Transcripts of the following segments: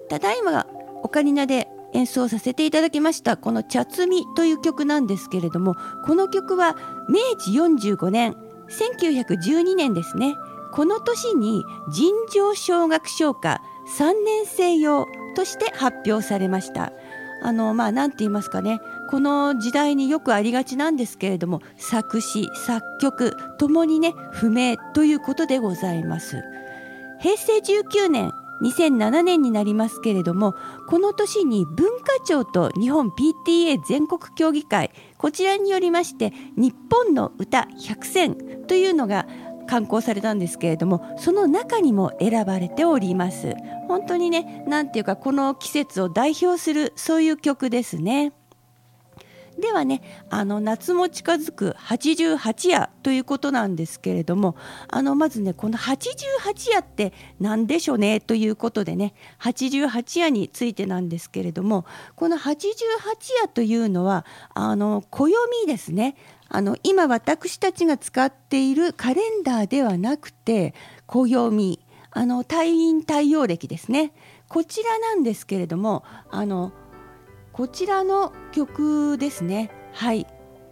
ただいまオカリナで演奏させていただきましたこの茶摘みという曲なんですけれども、この曲は明治45年1912年ですね。この年に尋常小学唱歌3年生用として発表されました。なんて言いますかね、この時代によくありがちなんですけれども、作詞作曲ともにね不明ということでございます。平成19年2007年になりますけれども、この年に文化庁と日本 PTA 全国協議会、こちらによりまして日本の歌100選というのが刊行されたんですけれども、その中にも選ばれております。本当にね、なんていうかこの季節を代表するそういう曲ですね。ではね、夏も近づく88夜ということなんですけれども、まずねこの88夜って何でしょうねということでね、88夜についてなんですけれども、この88夜というのは暦ですね。今私たちが使っているカレンダーではなくて暦、太陰太陽暦ですね。こちらなんですけれども、こちらの曲ですね。はい。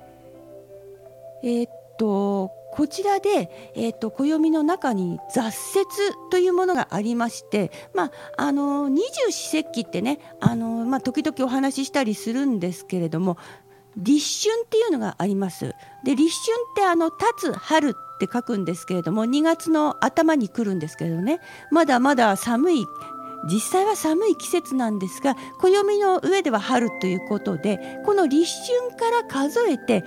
こちらで、暦の中に雑節というものがありまして、二十四節気ってね、時々お話ししたりするんですけれども、立春っていうのがあります。で、立春って立つ春って書くんですけれども、2月の頭に来るんですけれどね、まだまだ寒い、実際は寒い季節なんですが、暦の上では春ということで、この立春から数えて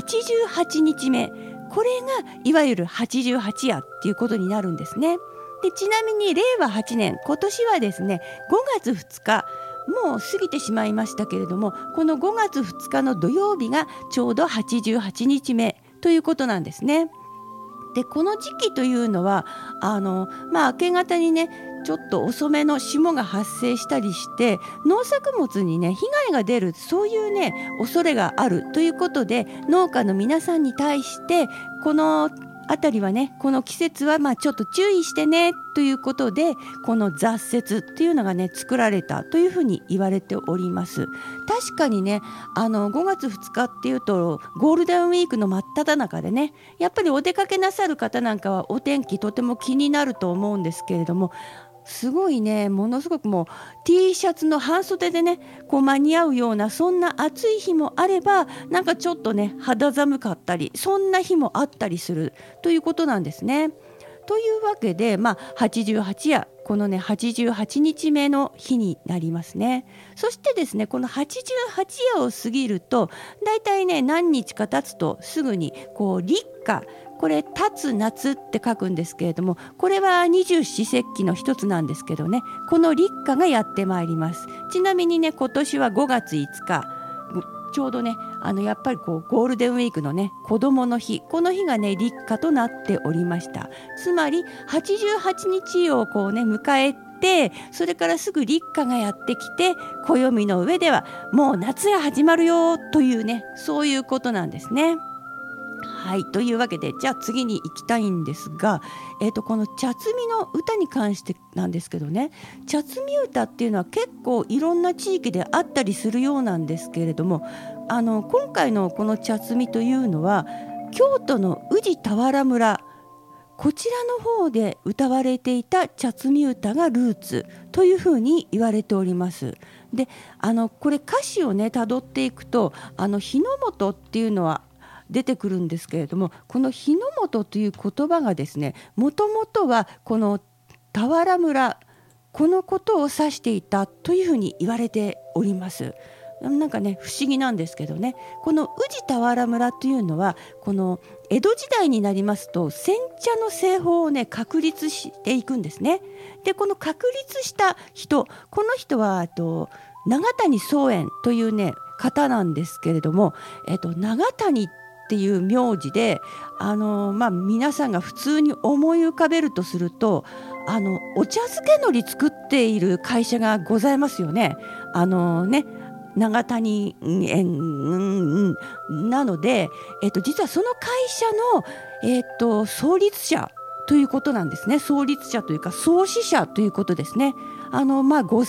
88日目、これがいわゆる88夜っていうことになるんですね。で、ちなみに令和8年、今年はですね、5月2日、もう過ぎてしまいましたけれども、この5月2日の土曜日がちょうど88日目ということなんですね。で、この時期というのは明け方にねちょっと遅めの霜が発生したりして農作物にね被害が出る、そういうね恐れがあるということで、農家の皆さんに対してこのあたりはね、この季節はちょっと注意してねということで、この雑節っていうのがね作られたというふうに言われております。確かにね5月2日っていうとゴールデンウィークの真っ只中でね、やっぱりお出かけなさる方なんかはお天気とても気になると思うんですけれども、すごいね、ものすごくもう T シャツの半袖でねこう間に合うような、そんな暑い日もあれば、なんかちょっとね肌寒かったり、そんな日もあったりするということなんですね。というわけで、88夜、このね88日目の日になりますね。そしてですね、この88夜を過ぎるとだいたいね何日か経つとすぐにこう立夏、これ立つ夏って書くんですけれども、これは二十四節気の一つなんですけどね、この立夏がやってまいります。ちなみにね今年は5月5日、ちょうどねやっぱりこうゴールデンウィークのね子どもの日、この日がね立夏となっておりました。つまり88日をこうね迎えて、それからすぐ立夏がやってきて、暦の上ではもう夏が始まるよというね、そういうことなんですね。はい、というわけで、じゃあ次に行きたいんですが、この茶摘みの歌に関してなんですけどね、茶摘み歌っていうのは結構いろんな地域であったりするようなんですけれども、今回のこの茶摘みというのは京都の宇治田原村、こちらの方で歌われていた茶摘み歌がルーツというふうに言われております。で、これ歌詞をね辿っていくと日の本っていうのは出てくるんですけれども、この日の本という言葉がですね、もともとはこの田原村、このことを指していたというふうに言われております。なんかね不思議なんですけどね、この宇治田原村というのはこの江戸時代になりますと煎茶の製法をね確立していくんですね。で、この確立した人、この人は長谷宗園というね方なんですけれども、長谷っていう名字で皆さんが普通に思い浮かべるとするとお茶漬け海苔作っている会社がございますよね。長谷園なので、実はその会社の、創立者ということなんですね。創立者というか創始者ということですね。ご